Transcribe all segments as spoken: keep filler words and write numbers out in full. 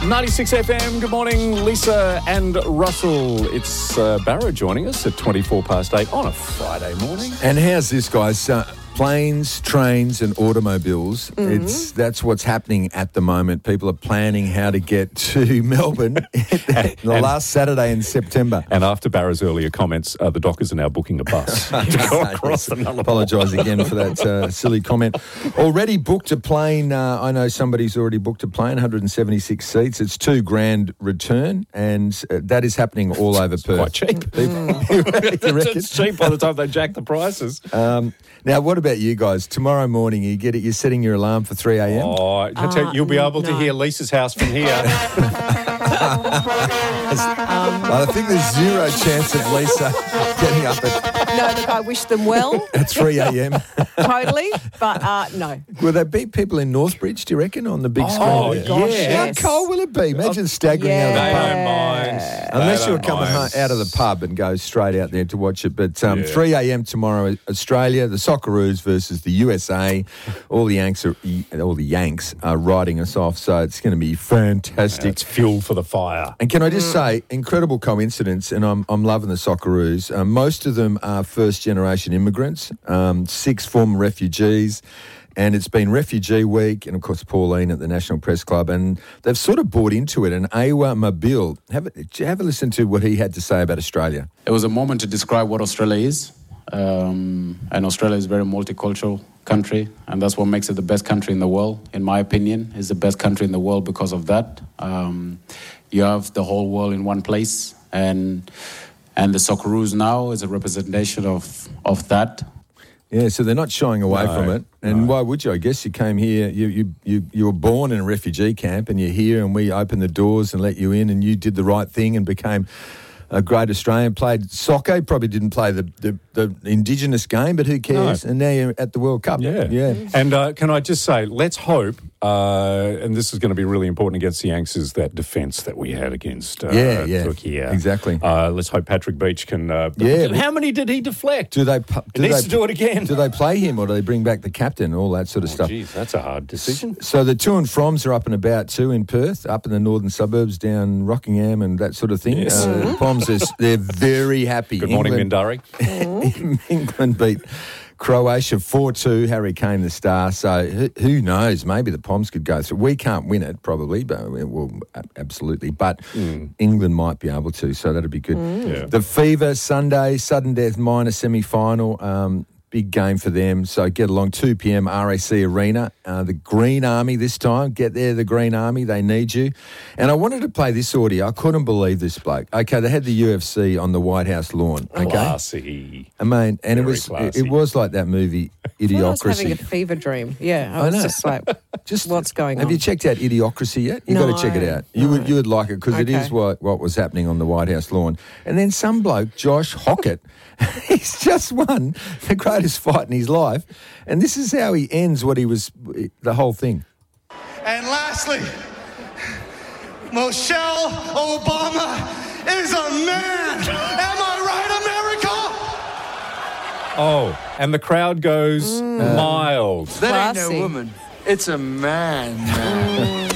ninety-six F M, good morning, Lisa and Russell. It's uh, Barra joining us at twenty-four past eight on a Friday morning. And how's this, guys? Uh, planes, trains and automobiles, mm-hmm. it's that's what's happening at the moment. People are planning how to get to Melbourne the and, last Saturday in September. And after Barra's earlier comments, uh, the Dockers are now booking a bus to go across the Nullarbor. Apologise again for that uh, silly comment. Already booked a plane. Uh, I know somebody's already booked a plane, one hundred seventy-six seats. It's two grand return, and uh, that is happening all over it's Perth. Quite cheap. Mm. It's cheap by the time they jack the prices. Um, now, what about you guys? Tomorrow morning, you get it. You're setting your alarm for three a.m. Oh, I tell you, Uh, you'll be able no. to hear Lisa's house from here. Um, I think there's zero chance of Lisa getting up at, No, look, I wish them well, at three a.m. totally, but uh, no. Will there be people in Northbridge, do you reckon, on the big screen? Oh, there? gosh, yeah. yes. How cold will it be? Imagine staggering Yeah. out of They the pub. don't mind. Unless They you're don't coming mind. home, out of the pub and go straight out there to watch it. But um, Yeah. three a.m. tomorrow, Australia, the Socceroos versus the U S A. All the Yanks are all the Yanks are riding us off, so it's going to be fantastic. It's fuel for the fire. And can I just say, incredible coincidence, and I'm I'm loving the Socceroos. Um, most of them are first-generation immigrants, um, six former refugees, and it's been Refugee Week, and of course Pauline at the National Press Club, and they've sort of bought into it. And Awa Mabil, have a, have a listen to what he had to say about Australia. It was a moment to describe what Australia is. Um, and Australia is a very multicultural country, and that's what makes it the best country in the world. In my opinion, it's the best country in the world because of that. Um, you have the whole world in one place, and and the Socceroos now is a representation of of that. Yeah, so they're not shying away No, from it. And no. why would you? I guess you came here, you, you you you were born in a refugee camp, and you're here, and we opened the doors and let you in, and you did the right thing and became a great Australian, played soccer, probably didn't play the, the, the Indigenous game, but who cares? No. And now you're at the World Cup. Yeah. Yeah. And uh, can I just say, let's hope, uh, and this is going to be really important against the Yanks, is that defence that we had against uh, Yeah, yeah, Turkey. exactly. Uh, let's hope Patrick Beach can... Uh, Yeah. How many did he deflect? Do they pu- He do needs they, to do it again. Do they play him or do they bring back the captain, all that sort of Oh, stuff? geez, that's a hard decision. So the to and froms are up and about too in Perth, up in the northern suburbs, down Rockingham and that sort of thing. Yes. Uh, the Poms, they're, they're very happy. Good morning, England, Mindari. England beat Croatia four two, Harry Kane the star. So who, who knows, maybe the Poms could go through. We can't win it probably, but we will absolutely. But Mm. England might be able to, so that'd be good. Yeah. The Fever, Sunday, sudden death minor semi-final. Um, Big game for them. So get along, two p.m. R A C Arena. Uh, the Green Army this time. Get there, the Green Army. They need you. And I wanted to play this audio. I couldn't believe this bloke. Okay, they had the U F C on the White House lawn. Okay, Classy. I mean, and it Very was it, classy. it was like that movie I was having Idiocracy. a fever dream. Yeah, I I was know. just like, Just what's going have on? you checked out Idiocracy yet? You got No, to check it out. You would no. you would like it because it Okay. is what what was happening on the White House lawn. And then some bloke, Josh Hockett, he's just won the greatest fight in his life, and this is how he ends what he was the whole thing. And lastly, Michelle Obama is a man. Am I right, America? Oh, and the crowd goes mild. That ain't Classy. no woman. It's a man, man.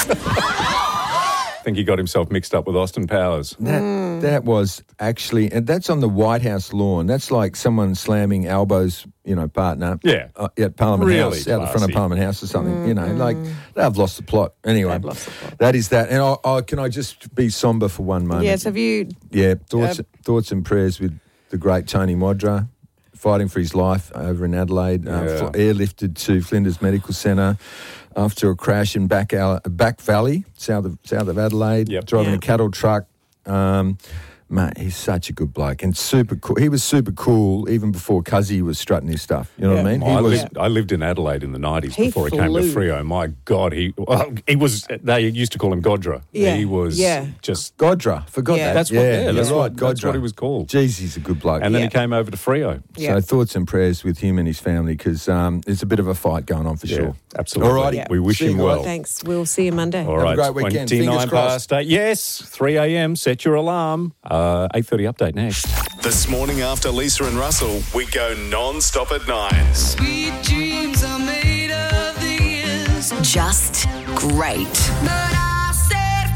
I think he got himself mixed up with Austin Powers. That that was actually, and that's on the White House lawn. That's like someone slamming elbows, you know, partner. Yeah. uh, at Parliament Really House, out the front of classy. Parliament House or something. You know, like they've lost the plot. Anyway, They've lost the plot. that is that. And I, I, can I just be somber for one moment? Yes, have you? Yeah, thoughts, Uh, thoughts and prayers with the great Tony Modra, fighting for his life over in Adelaide, uh, Yeah. fl- airlifted to Flinders Medical Centre after a crash in Back, Al- Back Valley, south of south of Adelaide, Yep. driving Yeah. a cattle truck. Um, mate, he's such a good bloke and super cool. He was super cool even before Cuzzy was strutting his stuff. You know what I mean? He I, was. lived, I lived in Adelaide in the nineties He before he came to flew. Freo. My God, he well, he was. They used to call him Godra. Yeah, He was yeah. just. Godra, forgot Yeah. that. That's what. Yeah, you're that's right. what. That's Godra. what he was called. Jeez, he's a good bloke. And then Yeah. he came over to Freo. Yeah. So thoughts and prayers with him and his family because um, there's a bit of a fight going on for Yeah, sure. absolutely. All righty. Yeah. We wish See you him guys. well. Thanks. We'll see you Monday. All Have a right, great weekend. Fingers twenty-nine crossed. past eight. Yes, three a.m. Set your alarm. Uh, eight thirty update next. This morning after Lisa and Russell, we go non-stop at nine. Sweet dreams are made of these. Just great. But I said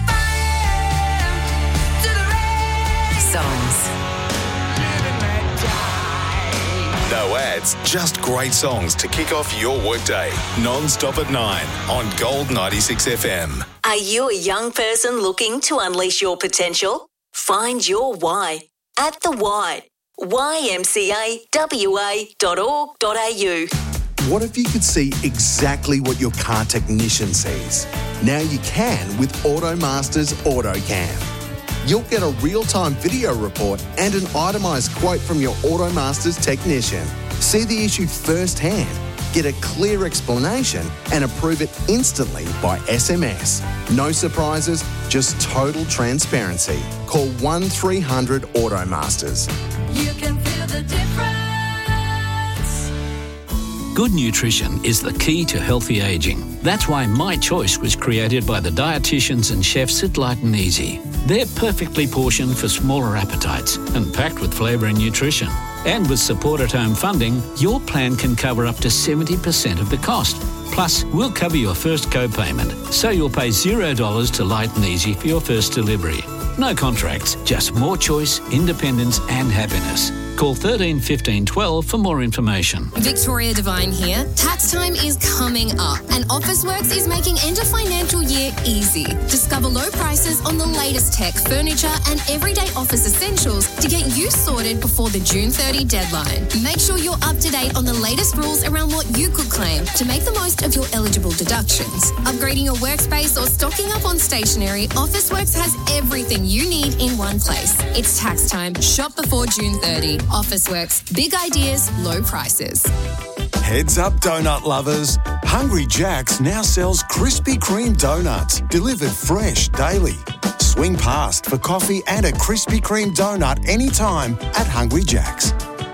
songs. No ads, just great songs to kick off your workday. Non-stop at nine on Gold ninety-six F M. Are you a young person looking to unleash your potential? Find your why at The Y. Y M C A W A dot org dot A U. What if you could see exactly what your car technician sees? Now you can with AutoMaster's AutoCam. You'll get a real-time video report and an itemised quote from your AutoMaster's technician. See the issue firsthand, get a clear explanation and approve it instantly by S M S. No surprises, just total transparency. Call one three hundred AutoMasters. You can feel the difference. Good nutrition is the key to healthy ageing. That's why My Choice was created by the dietitians and chefs at Light and Easy. They're perfectly portioned for smaller appetites and packed with flavour and nutrition. And with support at home funding, your plan can cover up to seventy percent of the cost. Plus, we'll cover your first co-payment, so you'll pay zero dollars to Light and Easy for your first delivery. No contracts, just more choice, independence and happiness. Call thirteen fifteen twelve for more information. Victoria Devine here. Tax time is coming up and Officeworks is making end of financial year easy. Discover low prices on the latest tech, furniture and everyday office essentials to get you sorted before the June thirtieth deadline. Make sure you're up to date on the latest rules around what you could claim to make the most of your eligible deductions. Upgrading your workspace or stocking up on stationery, Officeworks has everything you need in one place. It's tax time. Shop before June thirtieth. Officeworks. Big ideas, low prices. Heads up, donut lovers. Hungry Jack's now sells Krispy Kreme donuts, delivered fresh daily. Swing past for coffee and a Krispy Kreme donut anytime at Hungry Jack's.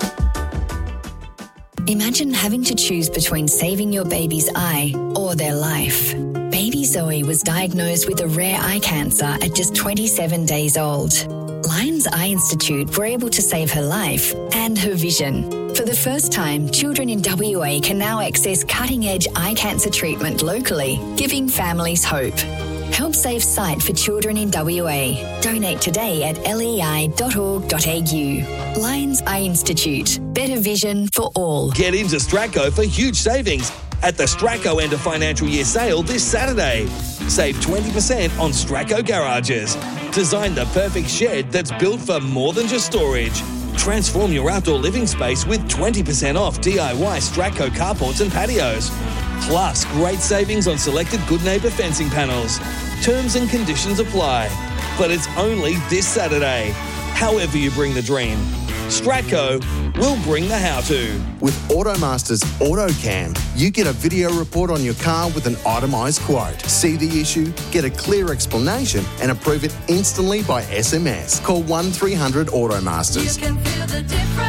Imagine having to choose between saving your baby's eye or their life. Baby Zoe was diagnosed with a rare eye cancer at just twenty-seven days old. Lions Eye Institute were able to save her life and her vision. For the first time, children in W A can now access cutting-edge eye cancer treatment locally, giving families hope. Help save sight for children in W A. Donate today at L E I dot org dot A U. Lions Eye Institute. Better vision for all. Get into Stratco for huge savings at the Stratco End of Financial Year sale this Saturday. Save twenty percent on Stratco garages. Design the perfect shed that's built for more than just storage. Transform your outdoor living space with twenty percent off D I Y Stratco carports and patios. Plus, great savings on selected Good Neighbour fencing panels. Terms and conditions apply. But it's only this Saturday. However you bring the dream, Stratco will bring the how-to. With AutoMaster's AutoCam, you get a video report on your car with an itemised quote. See the issue, get a clear explanation and approve it instantly by S M S. Call one three hundred AutoMasters. You can feel the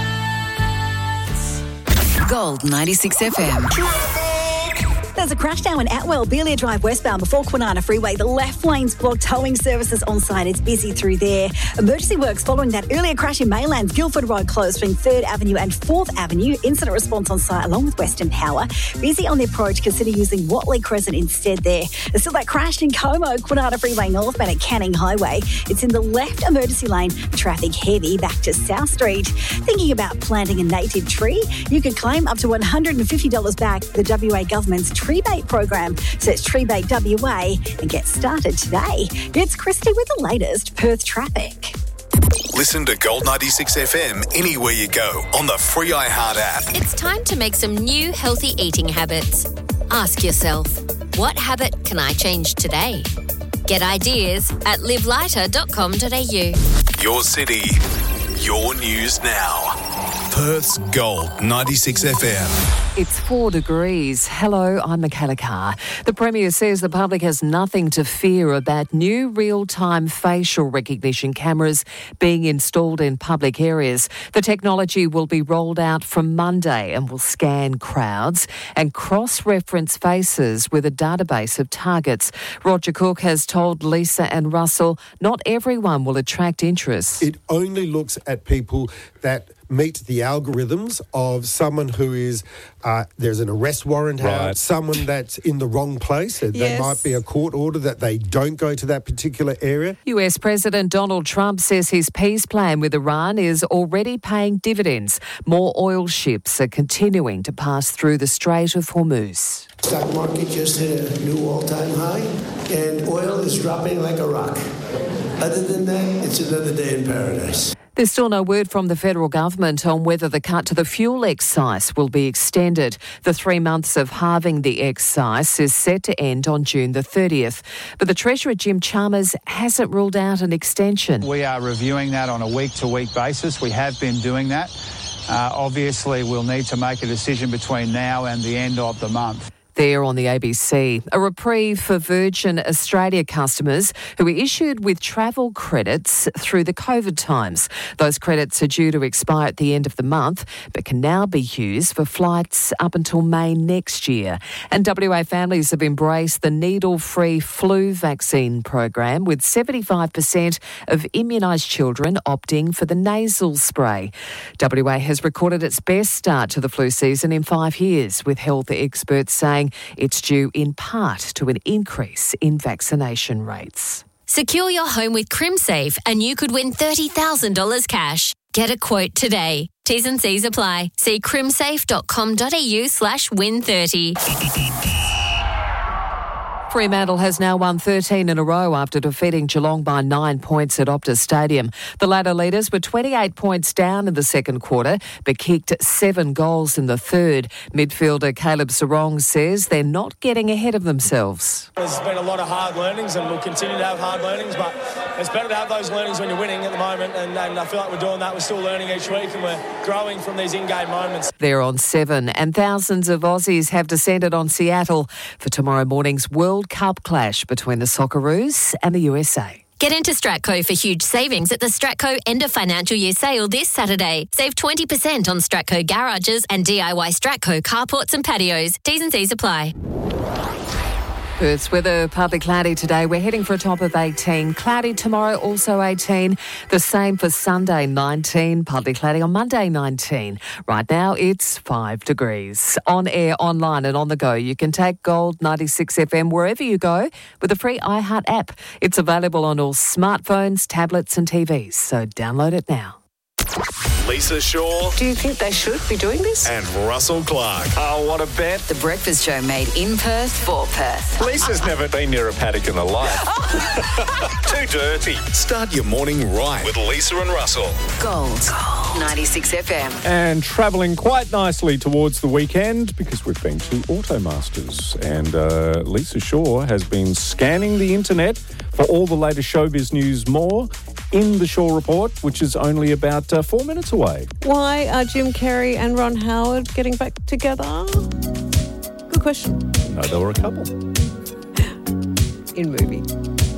difference. Gold ninety-six F M. There's a crash now in Atwell, Belia Drive westbound before Kwinana Freeway. The left lane's blocked. Towing services on site. It's busy through there. Emergency works following that earlier crash in Maylands. Guildford Road closed between third Avenue and fourth Avenue. Incident response on site along with Western Power. Busy on the approach. Consider using Watley Crescent instead there. There's still that crash in Como, Kwinana Freeway northbound at Canning Highway. It's in the left emergency lane. Traffic heavy back to South Street. Thinking about planting a native tree? You could claim up to one hundred fifty dollars back the W A government's Treebait program. Search Treebait W A and get started today. It's Christy with the latest Perth traffic. Listen to Gold ninety-six F M anywhere you go on the free iHeart app. It's time to make some new healthy eating habits. Ask yourself, what habit can I change today? Get ideas at live lighter dot com dot A U. Your city, your news now. Perth's Gold ninety-six F M. It's four degrees. Hello, I'm Michaela Carr. The Premier says the public has nothing to fear about new real-time facial recognition cameras being installed in public areas. The technology will be rolled out from Monday and will scan crowds and cross-reference faces with a database of targets. Roger Cook has told Lisa and Russell not everyone will attract interest. It only looks at people that meet the algorithms of someone who is, uh, there's an arrest warrant Right. out, someone that's in the wrong place. There Yes. might be a court order that they don't go to that particular area. U S President Donald Trump says his peace plan with Iran is already paying dividends. More oil ships are continuing to pass through the Strait of Hormuz. Stock market just hit a new all-time high, and oil is dropping like a rock. Other than that, it's another day in paradise. There's still no word from the federal government on whether the cut to the fuel excise will be extended. The three months of halving the excise is set to end on June the thirtieth. But the Treasurer, Jim Chalmers, hasn't ruled out an extension. We are reviewing that on a week-to-week basis. We have been doing that. Uh, obviously, we'll need to make a decision between now and the end of the month. There on the A B C, a reprieve for Virgin Australia customers who were issued with travel credits through the COVID times. Those credits are due to expire at the end of the month, but can now be used for flights up until May next year. And W A families have embraced the needle-free flu vaccine program, with seventy-five percent of immunised children opting for the nasal spray. W A has recorded its best start to the flu season in five years, with health experts saying it's due in part to an increase in vaccination rates. Secure your home with CrimSafe and you could win thirty thousand dollars cash. Get a quote today. T's and C's apply. See crimsafe.com.au slash win thirty. Fremantle has now won thirteen in a row after defeating Geelong by nine points at Optus Stadium. The ladder leaders were twenty-eight points down in the second quarter, but kicked seven goals in the third. Midfielder Caleb Sarong says they're not getting ahead of themselves. There's been a lot of hard learnings and we'll continue to have hard learnings, but it's better to have those learnings when you're winning at the moment, and, and I feel like we're doing that. We're still learning each week and we're growing from these in-game moments. They're on seven, and thousands of Aussies have descended on Seattle for tomorrow morning's World Cup clash between the Socceroos and the U S A. Get into Stratco for huge savings at the Stratco End of Financial Year sale this Saturday. Save twenty percent on Stratco garages and D I Y Stratco carports and patios. T's and C's apply. Perth's weather partly cloudy today. We're heading for a top of eighteen. Cloudy tomorrow, also eighteen. The same for Sunday, nineteen. Partly cloudy on Monday, nineteen. Right now, it's five degrees. On air, online and on the go, you can take Gold ninety-six F M wherever you go with the free iHeart app. It's available on all smartphones, tablets and T Vs, so download it now. Lisa Shaw. Do you think they should be doing this? And Russell Clark. Oh, what a bet. The Breakfast Show made in Perth for Perth. Lisa's never been near a paddock in her life. Too dirty. Start your morning right with Lisa and Russell. Gold. ninety-six F M. And travelling quite nicely towards the weekend because we've been to Automasters. And uh, Lisa Shaw has been scanning the internet for all the latest showbiz news more in the Shaw Report, which is only about uh, four minutes away. Why are Jim Carrey and Ron Howard getting back together? Good question. No, they were a couple. In movie.